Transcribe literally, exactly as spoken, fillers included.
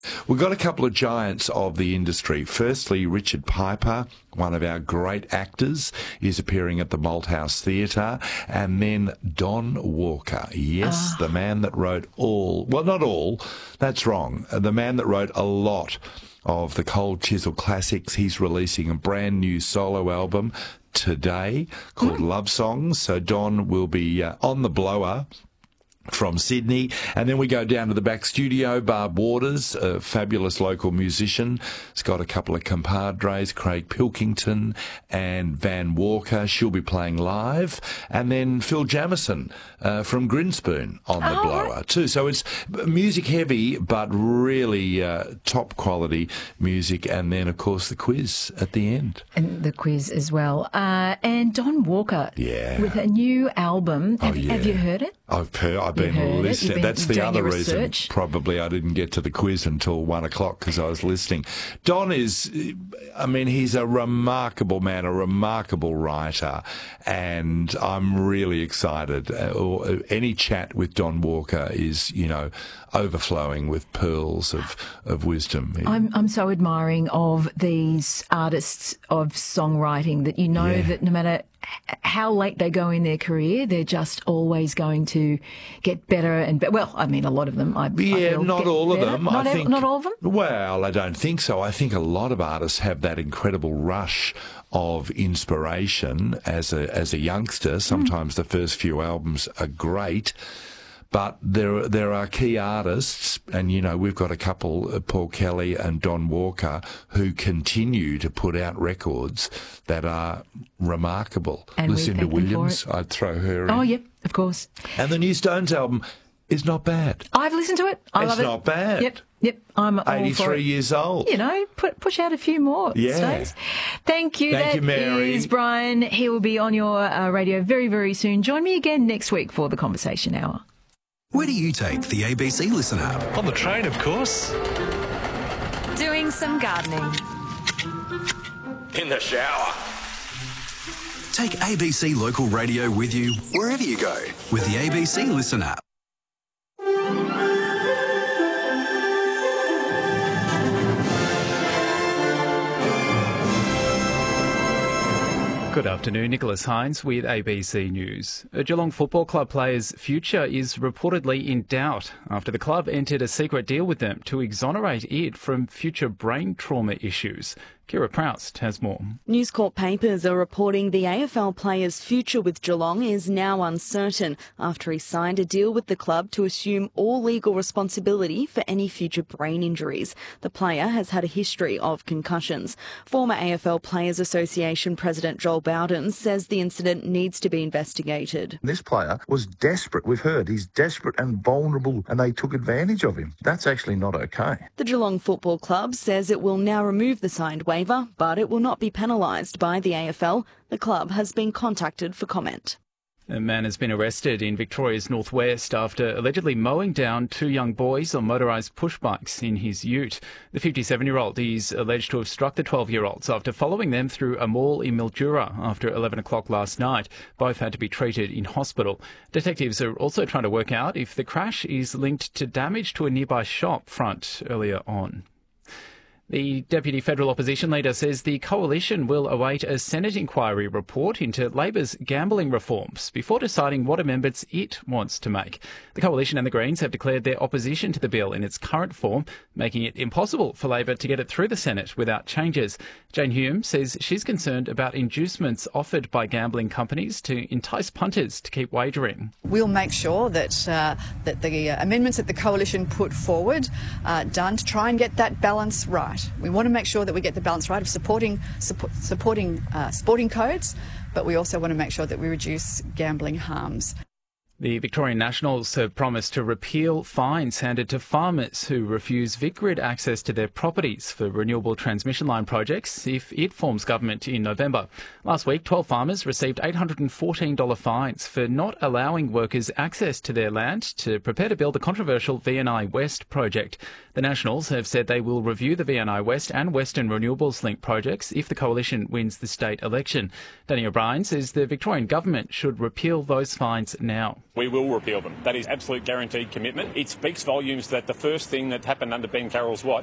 We've got a couple of giants of the industry. Firstly, Richard Piper, one of our great actors, is appearing at the Malthouse Theatre. And then Don Walker. Yes, oh. the man that wrote all, well, not all, that's wrong. The man that wrote a lot of the Cold Chisel classics. He's releasing a brand new solo album today called mm. Love Songs. So Don will be uh, on the blower from Sydney. And then we go down to the back studio. Barb Waters, a fabulous local musician, has got a couple of compadres, Craig Pilkington and Van Walker. She'll be playing live. And then Phil Jamieson uh, from Grinspoon on the oh, blower right. too. So it's music heavy, but really uh, top quality music. And then, of course, the quiz at the end. And the quiz as well. Uh, and Don Walker yeah. with a new album. Have, oh, yeah. have you heard it? I've heard, I've been listening. Been That's the other reason research. probably I didn't get to the quiz until one o'clock because I was listening. Don is, I mean, he's a remarkable man, a remarkable writer, and I'm really excited. Uh, any chat with Don Walker is, you know, overflowing with pearls of, of wisdom. I'm I'm so admiring of these artists of songwriting that you know yeah. that no matter how late they go in their career, they're just always going to get better and better. Well, I mean, a lot of them. I, yeah, I feel not all better. of them. Not, I think, not all of them? Well, I don't think so. I think a lot of artists have that incredible rush of inspiration as a as a youngster. Sometimes mm. the first few albums are great. But there there are key artists, and, you know, we've got a couple, Paul Kelly and Don Walker, who continue to put out records that are remarkable. And Lucinda Williams, I'd throw her in. Oh, yep, of course. And the new Stones album is not bad. I've listened to it. I it's love it. It's not bad. Yep. Yep, I'm all eighty-three for it. years old. You know, put, push out a few more. Yeah. Stones. Thank you. Thank that you, Mary. is Brian. He will be on your uh, radio very, very soon. Join me again next week for the Conversation Hour. Where do you take the A B C Listen app? On the train, of course. Doing some gardening. In the shower. Take A B C Local Radio with you wherever you go with the A B C Listen app. Good afternoon, Nicholas Hines with A B C News. A Geelong Football Club player's future is reportedly in doubt after the club entered a secret deal with them to exonerate it from future brain trauma issues. Kira Proust has more. News Corp papers are reporting the A F L player's future with Geelong is now uncertain after he signed a deal with the club to assume all legal responsibility for any future brain injuries. The player has had a history of concussions. Former A F L Players Association President Joel Bowden says the incident needs to be investigated. This player was desperate. We've heard he's desperate and vulnerable, and they took advantage of him. That's actually not okay. The Geelong Football Club says it will now remove the signed waiver, but it will not be penalised by the A F L. The club has been contacted for comment. A man has been arrested in Victoria's northwest after allegedly mowing down two young boys on motorised push bikes in his ute. The fifty-seven-year-old is alleged to have struck the twelve-year-olds after following them through a mall in Mildura after eleven o'clock last night. Both had to be treated in hospital. Detectives are also trying to work out if the crash is linked to damage to a nearby shop front earlier on. The Deputy Federal Opposition Leader says the Coalition will await a Senate inquiry report into Labor's gambling reforms before deciding what amendments it wants to make. The Coalition and the Greens have declared their opposition to the bill in its current form, making it impossible for Labor to get it through the Senate without changes. Jane Hume says she's concerned about inducements offered by gambling companies to entice punters to keep wagering. We'll make sure that uh, that the amendments that the Coalition put forward are done to try and get that balance right. We want to make sure that we get the balance right of supporting support, supporting uh, sporting codes, but we also want to make sure that we reduce gambling harms. The Victorian Nationals have promised to repeal fines handed to farmers who refuse VicGrid access to their properties for renewable transmission line projects if it forms government in November. Last week, twelve farmers received eight hundred fourteen dollars fines for not allowing workers access to their land to prepare to build the controversial V N I West project. The Nationals have said they will review the V N I West and Western Renewables Link projects if the Coalition wins the state election. Danny O'Brien says the Victorian government should repeal those fines now. We will repeal them. That is absolute guaranteed commitment. It speaks volumes that the first thing that happened under Ben Carroll's watch